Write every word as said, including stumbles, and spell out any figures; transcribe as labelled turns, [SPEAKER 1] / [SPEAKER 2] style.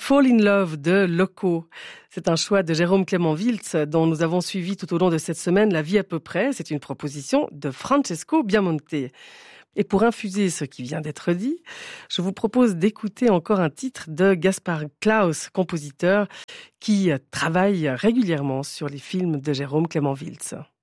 [SPEAKER 1] Fall in Love de Loco. C'est un choix de Jérôme Clément Wiltz dont nous avons suivi tout au long de cette semaine la vie à peu près. C'est une proposition de Francesco Biamonte. Et pour infuser ce qui vient d'être dit, je vous propose d'écouter encore un titre de Gaspard Klaus, compositeur qui travaille régulièrement sur les films de Jérôme Clément Wiltz.